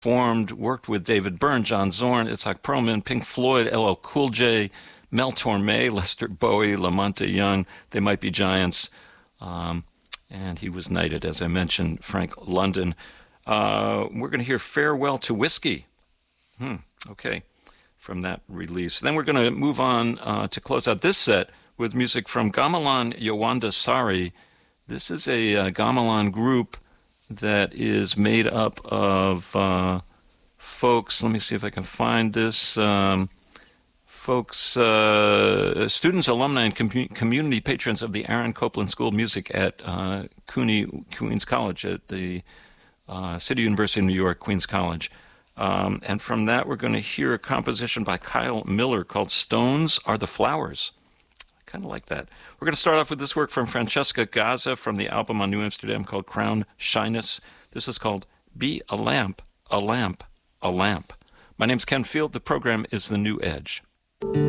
worked with David Byrne, John Zorn, Itzhak Perlman, Pink Floyd, LL Cool J, Mel Torme, Lester Bowie, LaMonte Young, They Might Be Giants, and he was knighted, as I mentioned, Frank London. We're going to hear Farewell to Whiskey. Okay, from that release. Then we're going to move on to close out this set with music from Gamelan Yowanda Sari. This is a gamelan group that is made up of folks. Let me see if I can find this. Students, alumni, and community patrons of the Aaron Copland School of Music at CUNY, Queens College, at the City University of New York, Queens College. And from that, we're going to hear a composition by Kyle Miller called Stones Are the Flowers. I kind of like that. We're going to start off with this work from Francesca Gaza from the album on New Amsterdam called Crown Shyness. This is called Be a Lamp, a Lamp, a Lamp. My name's Ken Field. The program is The New Edge.